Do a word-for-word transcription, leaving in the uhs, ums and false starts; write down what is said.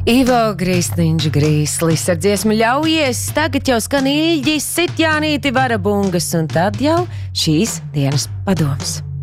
Ivo Grīsniņš Grīslis ar dziesmu ļaujies, tagad jau skan Ilģis, Sitjānīti, Varabungas, un tad jau šīs dienas padoms.